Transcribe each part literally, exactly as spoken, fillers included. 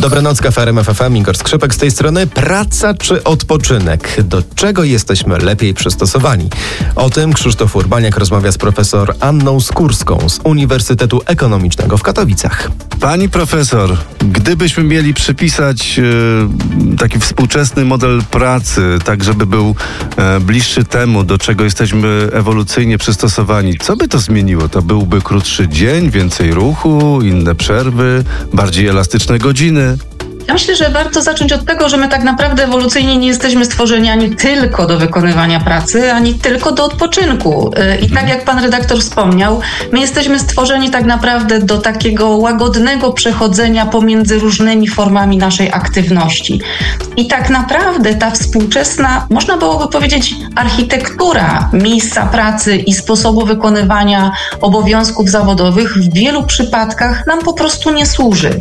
Dobranoc, K F M F M, Igor Skrzypek z tej strony. Praca czy odpoczynek? Do czego jesteśmy lepiej przystosowani? O tym Krzysztof Urbaniak rozmawia z profesor Anną Skórską z Uniwersytetu Ekonomicznego w Katowicach. Pani profesor, gdybyśmy mieli przypisać e, taki współczesny model pracy, tak żeby był e, bliższy temu, do czego jesteśmy ewolucyjnie przystosowani, co by to zmieniło? To byłby krótszy dzień, więcej ruchu, inne przerwy, bardziej elastyczne godziny? Ja myślę, że warto zacząć od tego, że my tak naprawdę ewolucyjnie nie jesteśmy stworzeni ani tylko do wykonywania pracy, ani tylko do odpoczynku. I tak jak pan redaktor wspomniał, my jesteśmy stworzeni tak naprawdę do takiego łagodnego przechodzenia pomiędzy różnymi formami naszej aktywności. I tak naprawdę ta współczesna, można byłoby powiedzieć, architektura miejsca pracy i sposobu wykonywania obowiązków zawodowych w wielu przypadkach nam po prostu nie służy.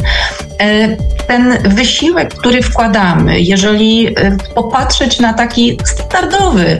Ten wysiłek, który wkładamy, jeżeli popatrzeć na taki standardowy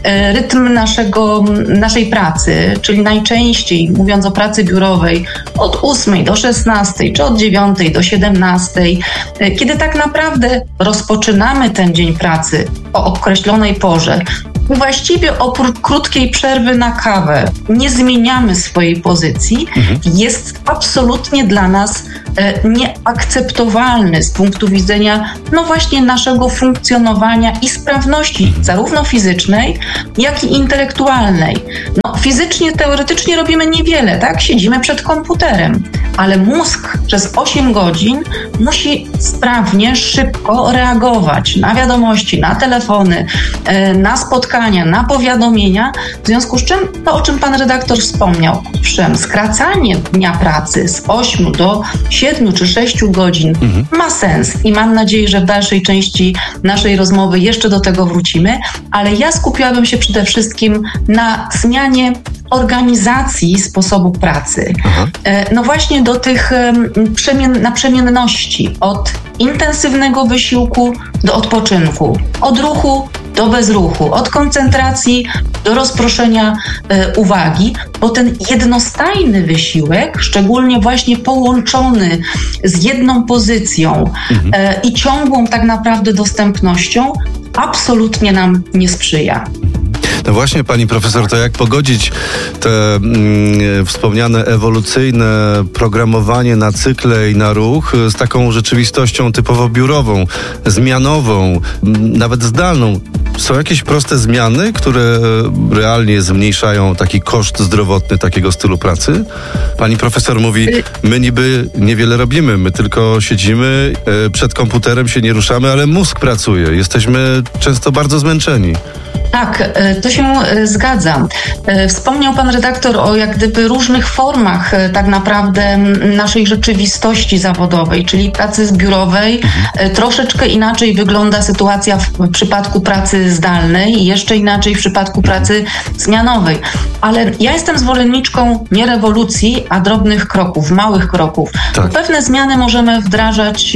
rytm naszego, naszej pracy, czyli najczęściej, mówiąc o pracy biurowej, od ósmej do szesnastej, czy od dziewiątej do siedemnastej, kiedy tak naprawdę rozpoczynamy ten dzień pracy o określonej porze, właściwie oprócz krótkiej przerwy na kawę nie zmieniamy swojej pozycji, mhm. jest absolutnie dla nas e, nieakceptowalny z punktu widzenia no właśnie naszego funkcjonowania i sprawności zarówno fizycznej, jak i intelektualnej. No, fizycznie, teoretycznie robimy niewiele, tak? Siedzimy przed komputerem, ale mózg przez osiem godzin musi sprawnie, szybko reagować na wiadomości, na telefony, e, na spotkania, na powiadomienia, w związku z czym to, o czym pan redaktor wspomniał, owszem, skracanie dnia pracy z ośmiu do siedmiu czy sześciu godzin mhm. ma sens i mam nadzieję, że w dalszej części naszej rozmowy jeszcze do tego wrócimy, ale ja skupiłabym się przede wszystkim na zmianie organizacji sposobu pracy. Aha. No właśnie do tych przemien, na przemienności od intensywnego wysiłku do odpoczynku, od ruchu do bezruchu, od koncentracji do rozproszenia e, uwagi, bo ten jednostajny wysiłek, szczególnie właśnie połączony z jedną pozycją mhm. e, i ciągłą tak naprawdę dostępnością, absolutnie nam nie sprzyja. No właśnie, pani profesor, to jak pogodzić te mm, wspomniane ewolucyjne programowanie na cykle i na ruch z taką rzeczywistością typowo biurową, zmianową, nawet zdalną? Są jakieś proste zmiany, które realnie zmniejszają taki koszt zdrowotny takiego stylu pracy? Pani profesor mówi, my niby niewiele robimy, my tylko siedzimy, przed komputerem się nie ruszamy, ale mózg pracuje. Jesteśmy często bardzo zmęczeni. Tak, to się zgadzam. Wspomniał pan redaktor o jak gdyby różnych formach tak naprawdę naszej rzeczywistości zawodowej, czyli pracy biurowej. Mhm. Troszeczkę inaczej wygląda sytuacja w przypadku pracy zdalnej i jeszcze inaczej w przypadku pracy zmianowej. Ale ja jestem zwolenniczką nie rewolucji, a drobnych kroków, małych kroków. Tak. Pewne zmiany możemy wdrażać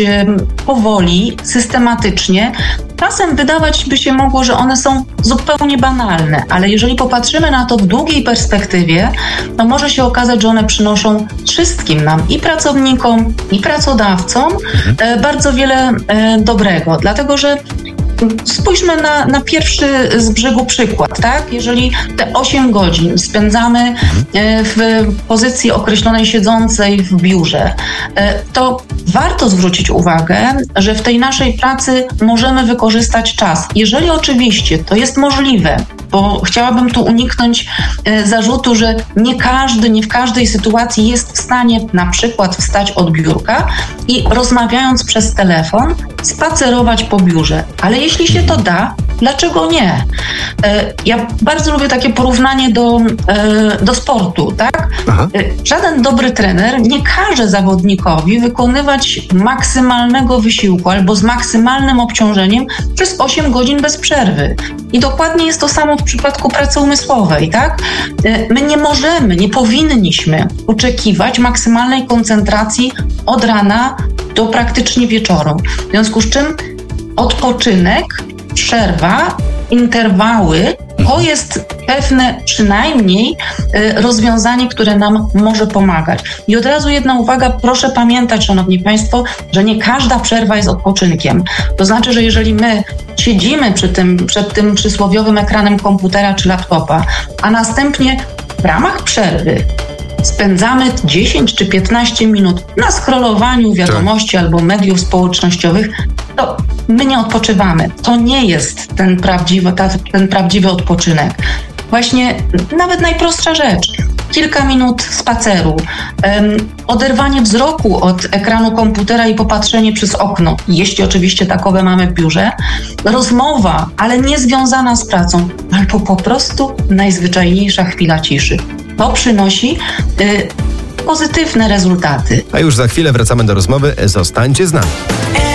powoli, systematycznie. Czasem wydawać by się mogło, że one są zupełnie banalne, ale jeżeli popatrzymy na to w długiej perspektywie, to może się okazać, że one przynoszą wszystkim nam, i pracownikom, i pracodawcom e, bardzo wiele e, dobrego, dlatego że spójrzmy na, na pierwszy z brzegu przykład, tak? Jeżeli te osiem godzin spędzamy w pozycji określonej siedzącej w biurze, to warto zwrócić uwagę, że w tej naszej pracy możemy wykorzystać czas. Jeżeli oczywiście to jest możliwe, bo chciałabym tu uniknąć zarzutu, że nie każdy, nie w każdej sytuacji jest w stanie na przykład wstać od biurka i rozmawiając przez telefon spacerować po biurze. Ale jeśli się to da, dlaczego nie? Ja bardzo lubię takie porównanie do, do sportu, tak? Aha. Żaden dobry trener nie każe zawodnikowi wykonywać maksymalnego wysiłku albo z maksymalnym obciążeniem przez osiem godzin bez przerwy. I dokładnie jest to samo w przypadku pracy umysłowej, tak? My nie możemy, nie powinniśmy oczekiwać maksymalnej koncentracji od rana do praktycznie wieczoru. W związku z czym odpoczynek, przerwa, interwały To jest pewne przynajmniej rozwiązanie, które nam może pomagać. I od razu jedna uwaga, proszę pamiętać, szanowni państwo, że nie każda przerwa jest odpoczynkiem. To znaczy, że jeżeli my siedzimy przy tym, przed tym przysłowiowym ekranem komputera czy laptopa, a następnie w ramach przerwy spędzamy dziesięć czy piętnaście minut na scrollowaniu wiadomości tak. albo mediów społecznościowych, to my nie odpoczywamy. To nie jest ten prawdziwy, ta, ten prawdziwy odpoczynek. Właśnie nawet najprostsza rzecz. Kilka minut spaceru, um, oderwanie wzroku od ekranu komputera i popatrzenie przez okno, jeśli oczywiście takowe mamy w biurze, rozmowa, ale nie związana z pracą, albo po prostu najzwyczajniejsza chwila ciszy. To przynosi y, pozytywne rezultaty. A już za chwilę wracamy do rozmowy. Zostańcie z nami.